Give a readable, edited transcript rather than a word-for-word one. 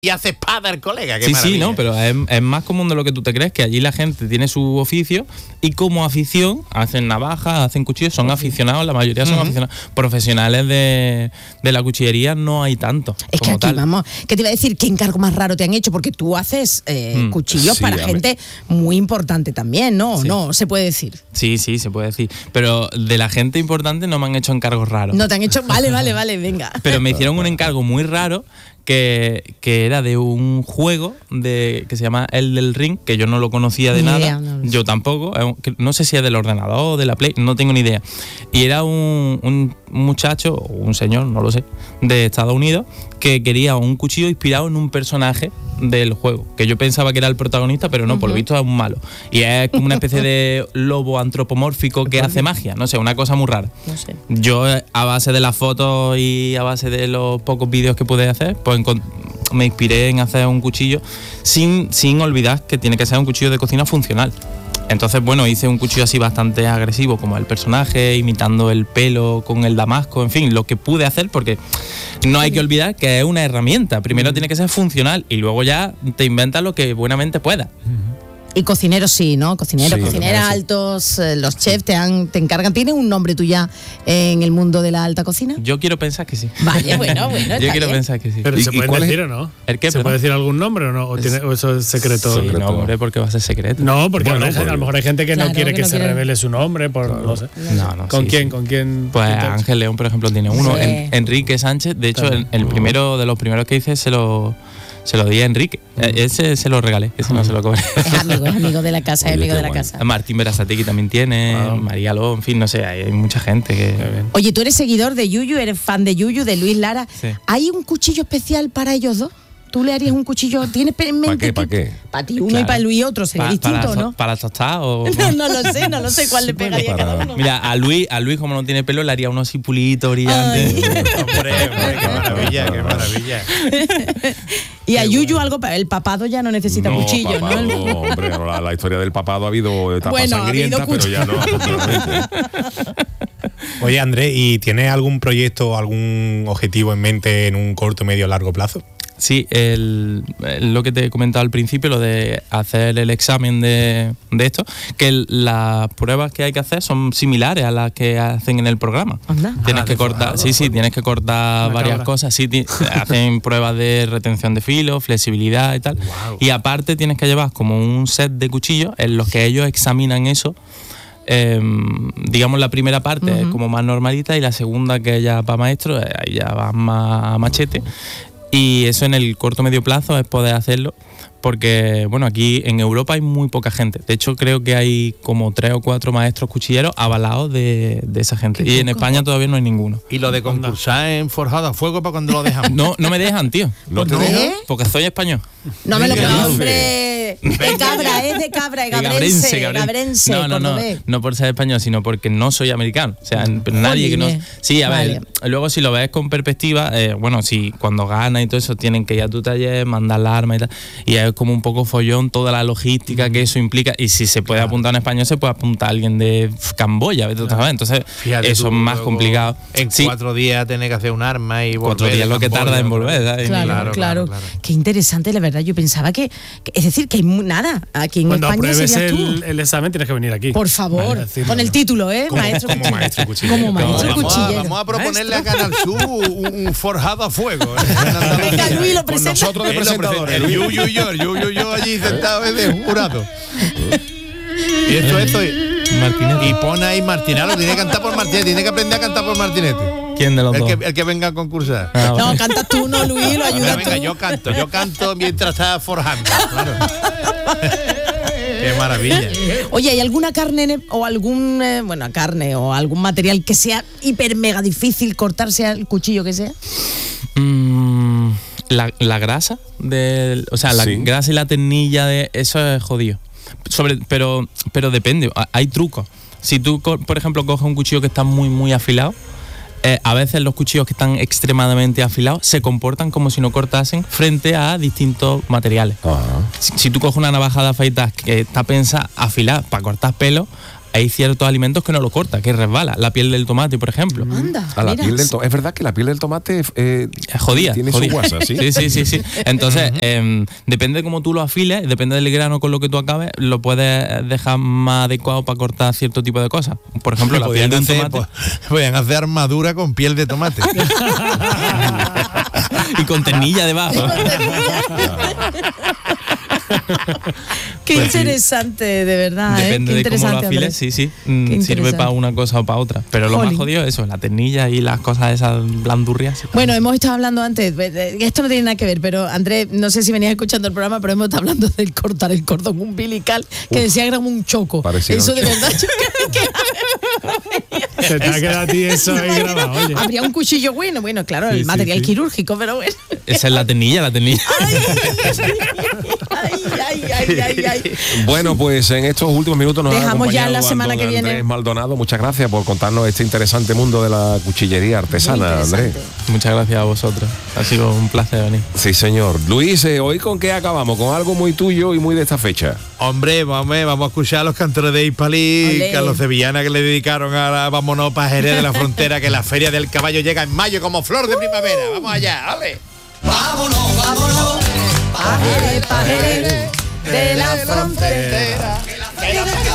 y hace espada el colega. Qué sí, maravilla. sí, no, pero es más común de lo que tú te crees, que allí la gente tiene su oficio y como afición hacen navajas, hacen cuchillos, son aficionados, la mayoría son aficionados. Profesionales de la cuchillería no hay tanto. Es que aquí, tal. vamos, ¿qué te iba a decir? ¿Qué encargo más raro te han hecho? Porque tú haces cuchillos sí, para gente muy importante también, ¿no? Sí. No, se puede decir. Sí, se puede decir. Pero de la gente importante no me han hecho encargos raros. No te han hecho. Vale, venga. Pero me hicieron un encargo muy raro que era de un juego que se llama El del Ring, que yo no lo conocía de Ni nada. idea, no lo sé. Yo tampoco. No sé si es del ordenador o de la Play, no tengo ni idea. Y era un muchacho, o un señor, no lo sé, de Estados Unidos, que quería un cuchillo inspirado en un personaje del juego, que yo pensaba que era el protagonista, pero no, por lo visto es un malo. Y es como una especie de lobo antropomórfico que hace magia, no sé, una cosa muy rara. No sé. Yo, a base de las fotos y a base de los pocos vídeos que pude hacer, pues me inspiré en hacer un cuchillo sin olvidar que tiene que ser un cuchillo de cocina funcional. Entonces, bueno, hice un cuchillo así bastante agresivo como el personaje, imitando el pelo con el damasco, en fin, lo que pude hacer, porque no hay que olvidar que es una herramienta. Primero tiene que ser funcional y luego ya te inventas lo que buenamente puedas. Y cocineros sí, ¿no? Cocineros, Sí, cocineras sí. altos, los chefs te encargan. ¿Tienes un nombre tú ya en el mundo de la alta cocina? Yo quiero pensar que sí. Vale, bueno, Yo está quiero bien. pensar que sí. Pero ¿Y- ¿se y puede cuál es? decir o no? ¿El qué, ¿Se perdón? puede decir algún nombre o no? ¿O eso es secreto? Sí, no, secreto. hombre, porque va a ser secreto. No, porque Bueno, a lo mejor hay gente que Claro, no quiere que que no se quiere. revele su nombre, no sé. No, ¿Con sí, quién? sí. ¿Con quién? Pues quién te- Ángel León, por ejemplo, tiene uno. Sí. Enrique Sánchez, de hecho, el primero de los primeros que hice se lo di a Enrique. Ese se lo regalé, ese no se lo cobré. Es amigo de la casa, es Oye, amigo qué de la guay. casa. Martín Berasategui también tiene, María Ló, en fin, no sé, hay mucha gente que... Oye, tú eres seguidor de Yuyu, eres fan de Yuyu, de Luis Lara. Sí. ¿Hay un cuchillo especial para ellos dos? ¿Tú le harías un cuchillo? ¿Tienes en mente? ¿Pa qué? Para ti uno Claro. y para Luis otro, sería distinto, ¿no? ¿Para tostar o...? No lo sé cuál le pegaría a cada uno. Mira, a Luis, como no tiene pelo, le haría uno así pulito, brillante. Hombre, qué maravilla, qué maravilla. Y a Yuyu algo para el papado ya no necesita cuchillo, papado, ¿no? hombre, la historia del papado ha habido etapas Bueno, ha habido sangrientas, pero ya no. afortunadamente. Oye, Andrés, ¿y tienes algún proyecto, algún objetivo en mente en un corto, medio, largo plazo? Sí, lo que te he comentado al principio, lo de hacer el examen de esto, que las pruebas que hay que hacer son similares a las que hacen en el programa. Anda. Tienes que cortar, tienes que cortar Una varias cabra. cosas. Sí, hacen pruebas de retención de filo, flexibilidad y tal. Y aparte tienes que llevar como un set de cuchillos en los que ellos examinan eso. Digamos, la primera parte es como más normalita y la segunda, que ya va maestro, ahí ya va más a machete. Y eso en el corto medio plazo es poder hacerlo, porque bueno, aquí en Europa hay muy poca gente. De hecho, creo que hay como 3 o 4 maestros cuchilleros avalados de esa gente. Y en España todavía no hay ninguno. Y lo de concursar en Forjado a Fuego, ¿para cuando lo dejamos? No me dejan, tío. ¿No te ¿Por qué? dejan? Porque soy español. No me lo ¿Qué creo, dices? hombre. De cabra, es de cabra, gabrense, No, cordobés. no por ser español, sino porque no soy americano. O sea, nadie que no... Jolines. Sí, a Vale. ver, luego si lo ves con perspectiva, bueno, si cuando gana y todo eso, tienen que ir a tu taller, mandar la arma y tal, y es como un poco follón toda la logística que eso implica, y si se puede apuntar en español, se puede apuntar a alguien de Camboya, ¿ves? Entonces, Fíjate eso tú, es más luego, complicado. En Sí, 4 días tener que hacer un arma y volver. 4 días lo que Camboya, tarda en otra volver, vez. ¿sabes? Claro. Qué interesante, la verdad. Yo pensaba es decir, que hay nada. Aquí en Cuando España apruebes serías tú. el examen tienes que venir aquí. Por favor, Vale, decirlo, con el ¿no? título, ¿eh? Como Cuchillero. maestro cuchillero. Como maestro Vamos cuchillero. a proponerle a Canal Sur un Forjado a Fuego. Venga, Luis, lo Con presenta. nosotros de presentadores. El Yuyu y yo allí sentado de jurado. Y esto. Martinete. Y pone ahí Martinalo, tiene que cantar por Martinete, tiene que aprender a cantar por Martinete. ¿Quién de los dos? El que venga a concursar. Ah, No, cantas tú, no, Luis, lo ayudas Venga, tú. yo canto mientras está forjando. Claro. Qué maravilla. Oye, ¿hay alguna carne o algún carne o algún material que sea hiper mega difícil cortarse al cuchillo que sea? La grasa la Sí. grasa y la ternilla de eso es jodido. Pero depende, hay trucos. Si tú, por ejemplo, coges un cuchillo que está muy muy afilado, a veces los cuchillos que están extremadamente afilados se comportan como si no cortasen frente a distintos materiales. Si tú coges una navaja de afeitar que está pensada afilada para cortar pelo, hay ciertos alimentos que no lo corta, que resbala. La piel del tomate, por ejemplo. Anda, A la mira. piel del tomate. Es verdad que la piel del tomate Es jodida. tiene jodida. su guasa, ¿sí? Sí. Entonces, depende de cómo tú lo afiles, depende del grano con lo que tú acabes, lo puedes dejar más adecuado para cortar cierto tipo de cosas. Por ejemplo, la piel de un tomate. Podían hacer armadura con piel de tomate. Y con ternilla debajo. Qué Pues sí. interesante, de verdad. Depende Qué de cómo lo interesante, afiles, Andrés. sí. Qué Sirve interesante. para una cosa o para otra. Pero lo más Jolín. jodido es eso, la ternilla y las cosas esas blandurrias. Bueno, hemos estado hablando antes, esto no tiene nada que ver, pero Andrés, no sé si venías escuchando el programa, pero hemos estado hablando del cortar el cordón umbilical, que decía que era como un choco. Parecía Eso un de choco. verdad, yo creo que Se te ha quedado a ti eso ahí grabado, oye. habría un cuchillo bueno, claro, el Sí, material sí. quirúrgico, pero bueno. Esa es la ternilla. Ay. Bueno, pues en estos últimos minutos nos ha Dejamos ya acompañado la semana don que viene. Andrés Maldonado. Muchas gracias por contarnos este interesante mundo de la cuchillería artesana, Muy Andrés. interesante. Muchas gracias a vosotros. Ha sido un placer venir. Sí, señor. Luis, ¿hoy con qué acabamos? Con algo muy tuyo y muy de esta fecha. Hombre, vamos a escuchar a los cantores de Hispalí, Olé. que a los sevillanas que le dedicaron a la Vámonos pa' Jerez de la Frontera, que la Feria del Caballo llega en mayo como flor de primavera. Vamos allá, dale. Pajaré de la frontera.